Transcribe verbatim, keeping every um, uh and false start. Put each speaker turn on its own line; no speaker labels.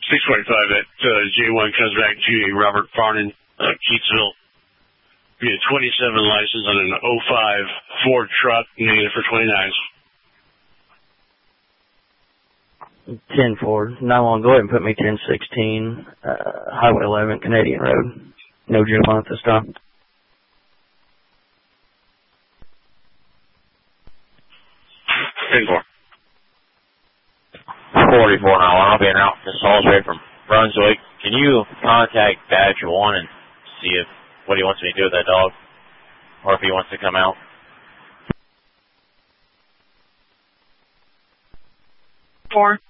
six forty-five at uh, J one comes back to a Robert Farnan, uh, Keatsville. Be a twenty-seven license on an oh five Ford truck, negative for twenty-nines.
ten Ford. nine one, go ahead and put me ten sixteen, uh, Highway eleven, Canadian Road. No Jim on this time.
ten four.
forty-four nine one, I'll be out to Salisbury from Brunswick. Can you contact Badger one and see if what he wants me to do with that dog? Or if he wants to come out?
Four.